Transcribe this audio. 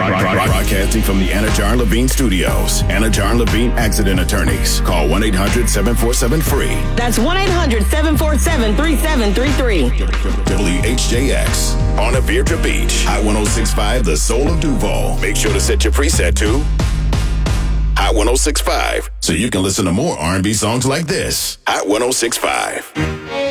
Broadcasting from the Anajar Levine Studios. Anajar Levine Accident Attorneys. Call 1-800-747-FREE. That's 1-800-747-3733. WHJX. Bonavita Beach. Hot 106.5, the soul of Duval. Make sure to set your preset to Hot 106.5 so you can listen to more R&B songs like this. Hot 106.5.